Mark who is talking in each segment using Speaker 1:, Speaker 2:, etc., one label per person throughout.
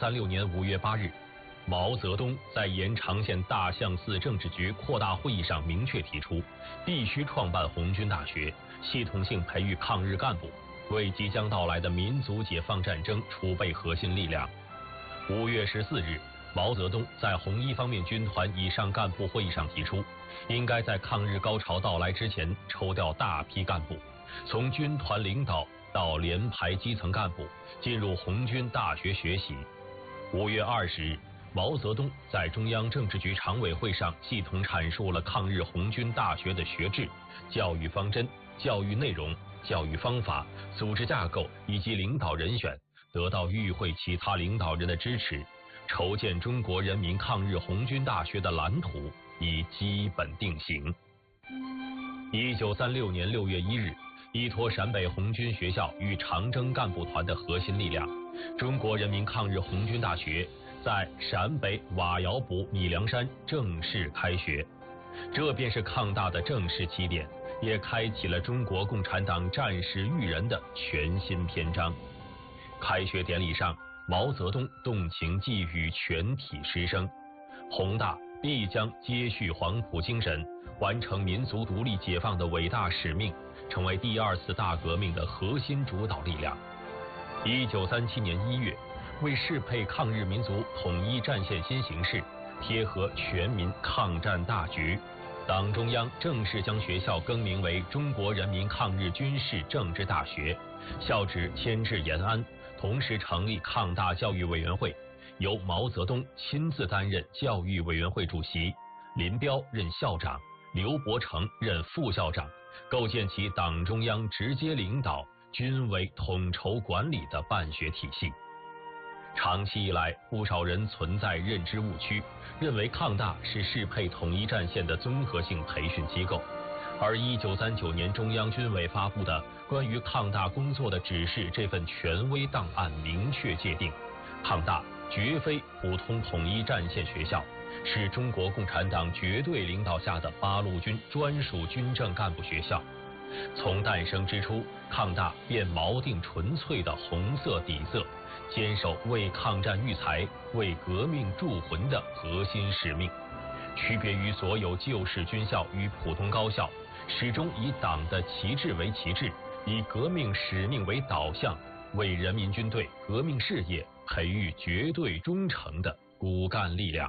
Speaker 1: 1936年5月8日，毛泽东在延长县大象寺政治局扩大会议上明确提出，必须创办红军大学，系统性培育抗日干部，为即将到来的民族解放战争储备核心力量。5月14日，毛泽东在红一方面军团以上干部会议上提出，应该在抗日高潮到来之前抽调大批干部，从军团领导到连排基层干部进入红军大学学习。5月20日，毛泽东在中央政治局常委会上系统阐述了抗日红军大学的学制、教育方针、教育内容、教育方法、组织架构以及领导人选，得到与会其他领导人的支持，筹建中国人民抗日红军大学的蓝图已基本定型。1936年6月1日，依托陕北红军学校与长征干部团的核心力量，中国人民抗日红军大学在陕北瓦窑堡米粮山正式开学。这便是抗大的正式起点，也开启了中国共产党战士育人的全新篇章。开学典礼上，毛泽东动情寄语全体师生，宏大必将接续黄埔精神，完成民族独立解放的伟大使命，成为第二次大革命的核心主导力量。1937年1月，为适配抗日民族统一战线新形势，贴合全民抗战大局，党中央正式将学校更名为中国人民抗日军事政治大学，校址迁至延安，同时成立抗大教育委员会，由毛泽东亲自担任教育委员会主席，林彪任校长，刘伯承任副校长，构建起党中央直接领导、军委统筹管理的办学体系。长期以来，不少人存在认知误区，认为抗大是适配统一战线的综合性培训机构，而1939年中央军委发布的关于抗大工作的指示这份权威档案明确界定，抗大绝非普通统一战线学校，是中国共产党绝对领导下的八路军专属军政干部学校。从诞生之初，抗大便锚定纯粹的红色底色，坚守为抗战育才、为革命铸魂的核心使命。区别于所有旧式军校与普通高校，始终以党的旗帜为旗帜，以革命使命为导向，为人民军队革命事业培育绝对忠诚的骨干力量。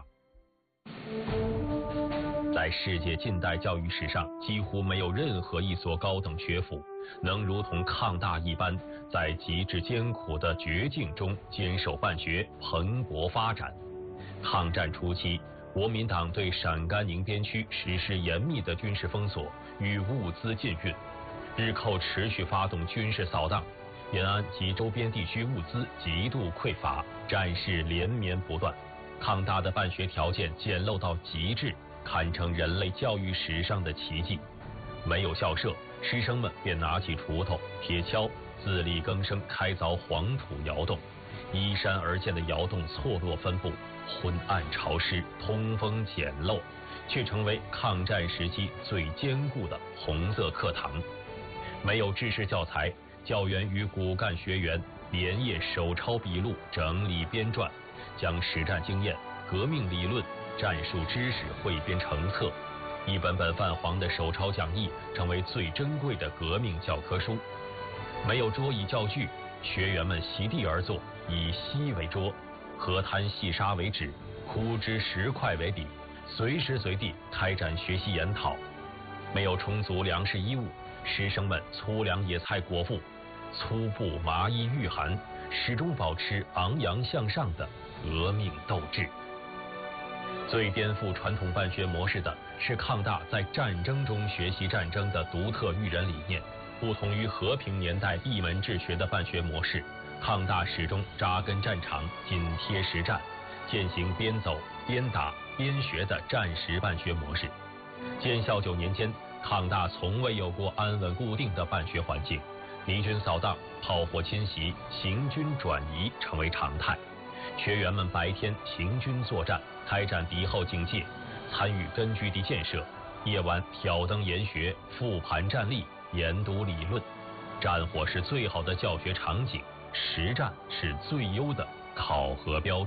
Speaker 1: 在世界近代教育史上，几乎没有任何一所高等学府能如同抗大一般，在极致艰苦的绝境中坚守办学，蓬勃发展。抗战初期，国民党对陕甘宁边区实施严密的军事封锁与物资禁运，日寇持续发动军事扫荡，延安及周边地区物资极度匮乏，战事连绵不断。抗大的办学条件简陋到极致，堪称人类教育史上的奇迹。没有校舍，师生们便拿起锄头、铁锹，自力更生开凿黄土窑洞。依山而建的窑洞错落分布，昏暗潮湿，通风简陋，却成为抗战时期最坚固的红色课堂。没有制式教材，教员与骨干学员连夜手抄笔录，整理编撰，将实战经验、革命理论、战术知识汇编成册，一本本泛黄的手抄讲义成为最珍贵的革命教科书。没有桌椅教具，学员们席地而坐，以锡为桌，河滩细沙为纸，枯枝石块为笔，随时随地开展学习研讨。没有充足粮食衣物，师生们粗粮野菜果腹，粗布麻衣御寒，始终保持昂扬向上的革命斗志。最颠覆传统办学模式的是抗大在战争中学习战争的独特育人理念。不同于和平年代闭门治学的办学模式，抗大始终扎根战场，紧贴实战，践行边走边打边学的战时办学模式。建校9年间，抗大从未有过安稳固定的办学环境，敌军扫荡、炮火侵袭、行军转移成为常态。学员们白天行军作战，开展敌后警戒，参与根据地建设；夜晚挑灯研学，复盘战例，研读理论。战火是最好的教学场景，实战是最优的考核标准。